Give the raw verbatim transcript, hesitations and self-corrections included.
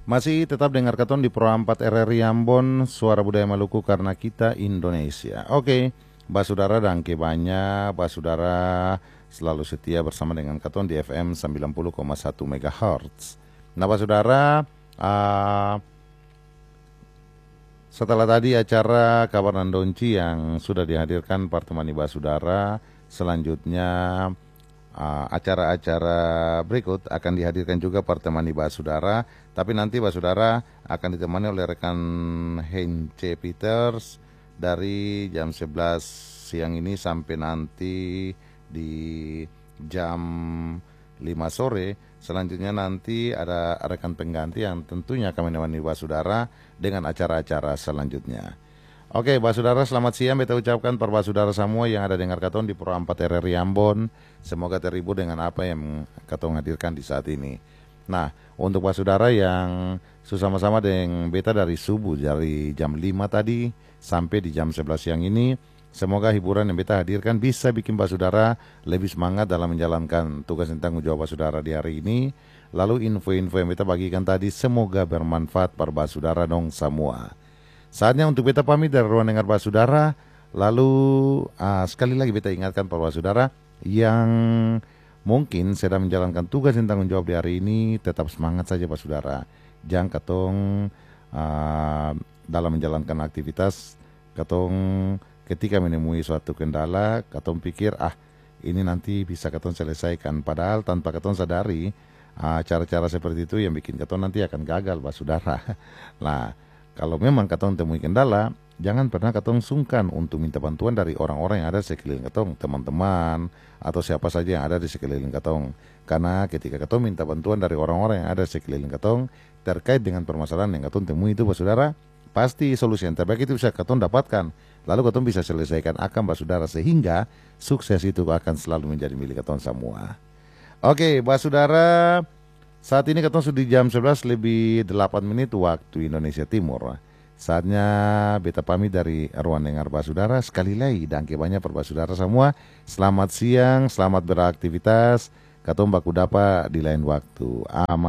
Masih tetap dengar katon di Pro empat R R I Ambon, Suara Budaya Maluku karena kita Indonesia. Oke, Basudara dan banyak, Basudara selalu setia bersama dengan katon di F M sembilan puluh koma satu MHz. Nah, Basudara, uh, setelah tadi acara Kabar Nandonci yang sudah dihadirkan pertemani Basudara, selanjutnya uh, acara-acara berikut akan dihadirkan juga pertemani Basudara, tapi nanti Basudara akan ditemani oleh rekan Hence Peters dari jam sebelas siang ini sampai nanti di jam lima sore. Selanjutnya nanti ada rekan pengganti yang tentunya akan menemani Basudara dengan acara-acara selanjutnya. Oke, Basudara, selamat siang. Beta ucapkan per Basudara semua yang ada dengar katon di Pro empat R R I Ambon. Semoga terhibur dengan apa yang katon hadirkan di saat ini. Nah, untuk Basudara yang sama-sama dengan beta dari subuh, dari jam lima tadi sampai di jam sebelas siang ini, semoga hiburan yang beta hadirkan bisa bikin Basudara lebih semangat dalam menjalankan tugas dan tanggung jawab Basudara di hari ini. Lalu info-info yang beta bagikan tadi semoga bermanfaat para Basudara dong semua. Saatnya untuk beta pamit dari ruang dengar Basudara. Lalu uh, sekali lagi beta ingatkan para Basudara yang mungkin sedang menjalankan tugas dan tanggung jawab di hari ini, tetap semangat saja Basudara. Jangan katong uh, dalam menjalankan aktivitas katong ketika menemui suatu kendala, katong pikir, ah ini nanti bisa katong selesaikan. Padahal tanpa katong sadari, uh, cara-cara seperti itu yang bikin katong nanti akan gagal, Basudara. Nah, kalau memang katong temui kendala, jangan pernah katong sungkan untuk minta bantuan dari orang-orang yang ada di sekeliling katong, teman-teman, atau siapa saja yang ada di sekeliling katong. Karena ketika katong minta bantuan dari orang-orang yang ada di sekeliling katong, terkait dengan permasalahan yang katong temui itu, Basudara, pasti solusi yang terbaik itu bisa katong dapatkan. Lalu katong bisa selesaikan akan Basudara, sehingga sukses itu akan selalu menjadi milik katong semua. Oke, Basudara, saat ini katong sudah di jam sebelas lebih delapan menit waktu Indonesia Timur. Saatnya beta pamit dari ruang dengar Basudara. Sekali lagi, dan banyak per Basudara semua. Selamat siang, selamat beraktivitas. Katong baku dapa di lain waktu. Aman.